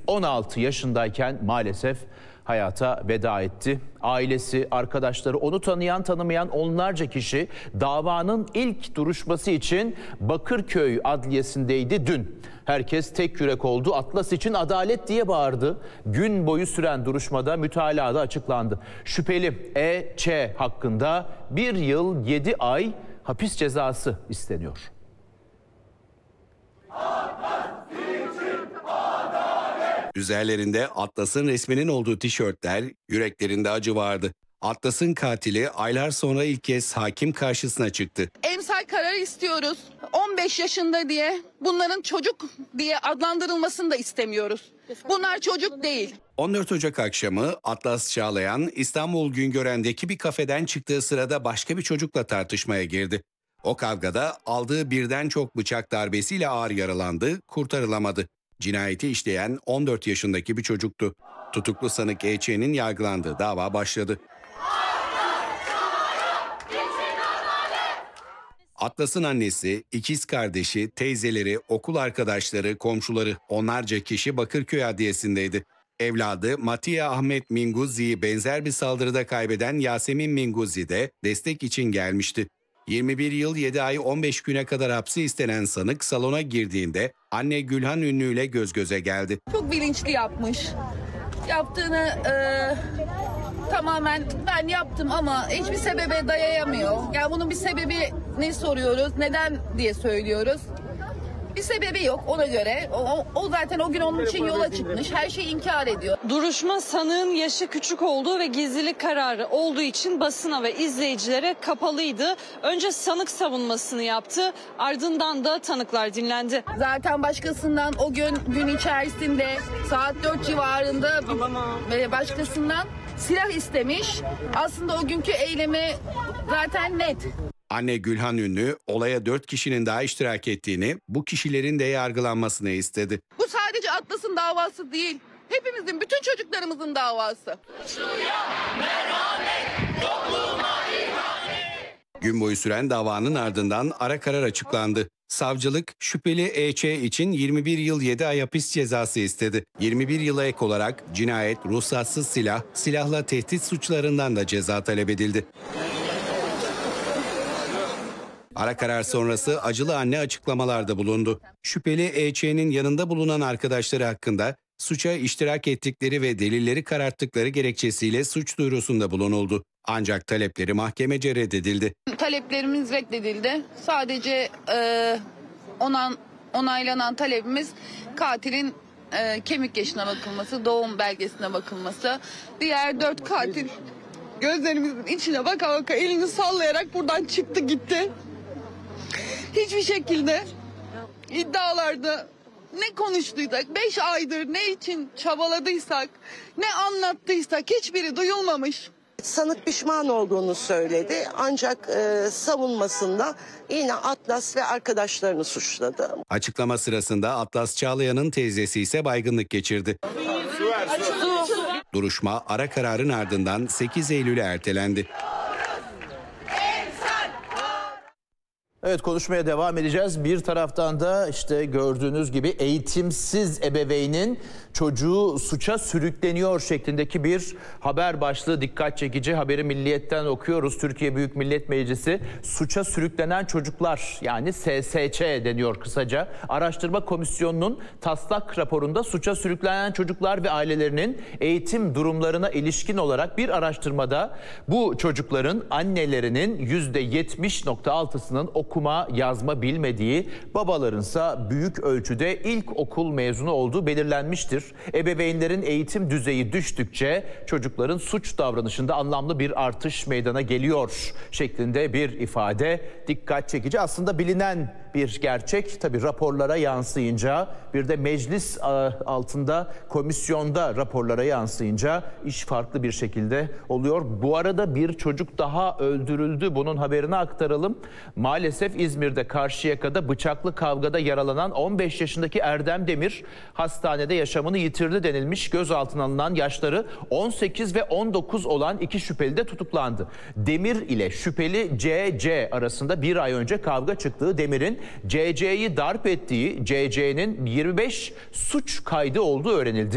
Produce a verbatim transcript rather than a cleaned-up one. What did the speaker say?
on altı yaşındayken maalesef hayata veda etti. Ailesi, arkadaşları, onu tanıyan tanımayan onlarca kişi davanın ilk duruşması için Bakırköy Adliyesi'ndeydi dün. Herkes tek yürek oldu. Atlas için adalet diye bağırdı. Gün boyu süren duruşmada mütalada açıklandı. Şüpheli E Ç hakkında bir yıl yedi ay hapis cezası isteniyor. Üzerlerinde Atlas'ın resminin olduğu tişörtler, yüreklerinde acı vardı. Atlas'ın katili aylar sonra ilk kez hakim karşısına çıktı. Emsal kararı istiyoruz. on beş yaşında diye bunların çocuk diye adlandırılmasını da istemiyoruz. Bunlar çocuk değil. on dört Ocak akşamı Atlas Çağlayan İstanbul Güngören'deki bir kafeden çıktığı sırada başka bir çocukla tartışmaya girdi. O kavgada aldığı birden çok bıçak darbesiyle ağır yaralandı, kurtarılamadı. Cinayeti işleyen on dört yaşındaki bir çocuktu. Tutuklu sanık E Ç'nin yargılandığı dava başladı. Atlas'ın annesi, ikiz kardeşi, teyzeleri, okul arkadaşları, komşuları onlarca kişi Bakırköy Adliyesi'ndeydi. Evladı Matiye Ahmet Minguzi'yi benzer bir saldırıda kaybeden Yasemin Minguzi de destek için gelmişti. yirmi bir yıl yedi ay on beş güne kadar hapsi istenen sanık salona girdiğinde anne Gülhan Ünlü ile göz göze geldi. Çok bilinçli yapmış. Yaptığını e, tamamen ben yaptım ama hiçbir sebebe dayayamıyor. Yani bunun bir sebebi ne soruyoruz, neden diye söylüyoruz. Bir sebebi yok ona göre. O, o zaten o gün onun için yola çıkmış. Her şeyi inkar ediyor. Duruşma sanığın yaşı küçük olduğu ve gizlilik kararı olduğu için basına ve izleyicilere kapalıydı. Önce sanık savunmasını yaptı. Ardından da tanıklar dinlendi. Zaten başkasından o gün gün içerisinde saat dört civarında ve başkasından silah istemiş. Aslında o günkü eylemi zaten net. Anne Gülhan Ünlü olaya dört kişinin daha iştirak ettiğini, bu kişilerin de yargılanmasını istedi. Bu sadece Atlas'ın davası değil. Hepimizin, bütün çocuklarımızın davası. Gün boyu süren davanın ardından ara karar açıklandı. Savcılık şüpheli E Ç için yirmi bir yıl yedi ay hapis cezası istedi. yirmi bir yıla ek olarak cinayet, ruhsatsız silah, silahla tehdit suçlarından da ceza talep edildi. Ara karar sonrası acılı anne açıklamalarda bulundu. Şüpheli E Ç'nin yanında bulunan arkadaşları hakkında suça iştirak ettikleri ve delilleri kararttıkları gerekçesiyle suç duyurusunda bulunuldu. Ancak talepleri mahkemece reddedildi. Taleplerimiz reddedildi. Sadece e, onan, onaylanan talebimiz katilin e, kemik yaşına bakılması, doğum belgesine bakılması. Diğer dört katil gözlerimizin içine baka baka elini sallayarak buradan çıktı gitti. Hiçbir şekilde iddialarda ne konuştuysak, beş aydır ne için çabaladıysak, ne anlattıysak hiçbiri duyulmamış. Sanık pişman olduğunu söyledi ancak e, savunmasında yine Atlas ve arkadaşlarını suçladı. Açıklama sırasında Atlas Çağlayan'ın teyzesi ise baygınlık geçirdi. Duruşma ara kararın ardından sekiz Eylül'e ertelendi. Evet, konuşmaya devam edeceğiz. Bir taraftan da işte gördüğünüz gibi eğitimsiz ebeveynin çocuğu suça sürükleniyor şeklindeki bir haber başlığı dikkat çekici. Haberi Milliyet'ten okuyoruz. Türkiye Büyük Millet Meclisi suça sürüklenen çocuklar, yani S S Ç deniyor kısaca, Araştırma Komisyonu'nun taslak raporunda suça sürüklenen çocuklar ve ailelerinin eğitim durumlarına ilişkin olarak bir araştırmada bu çocukların annelerinin yüzde yetmiş nokta altısının okuma yazma bilmediği, babalarınsa büyük ölçüde ilkokul mezunu olduğu belirlenmiştir. Ebeveynlerin eğitim düzeyi düştükçe çocukların suç davranışında anlamlı bir artış meydana geliyor şeklinde bir ifade dikkat çekici. Aslında bilinen bir gerçek, tabii raporlara yansıyınca, bir de meclis altında komisyonda raporlara yansıyınca iş farklı bir şekilde oluyor. Bu arada bir çocuk daha öldürüldü. Bunun haberini aktaralım. Maalesef İzmir'de Karşıyaka'da bıçaklı kavgada yaralanan on beş yaşındaki Erdem Demir hastanede yaşamını yitirdi denilmiş. Gözaltına alınan yaşları on sekiz ve on dokuz olan iki şüpheli de tutuklandı. Demir ile şüpheli C C arasında bir ay önce kavga çıktığı, Demir'in C C'yi darp ettiği, C C'nin yirmi beş suç kaydı olduğu öğrenildi.